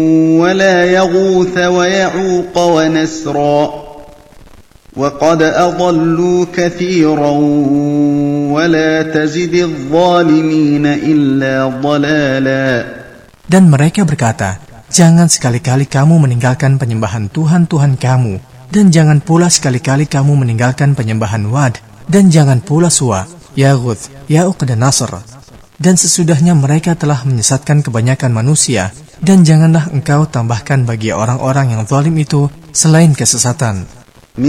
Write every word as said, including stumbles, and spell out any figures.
ولا يغوث ويعوق ونسرا وقد أضلوا كثيرا ولا تزد الظالمين إلا ضلالا. Dan mereka berkata, jangan sekali-kali kamu meninggalkan penyembahan Tuhan-Tuhan kamu, dan jangan pula sekali-kali kamu meninggalkan penyembahan Wad, dan jangan pula Suwa, Yaghuth, Ya'uq dan Nasr. Dan sesudahnya mereka telah menyesatkan kebanyakan manusia, dan janganlah engkau tambahkan bagi orang-orang yang zalim itu selain kesesatan.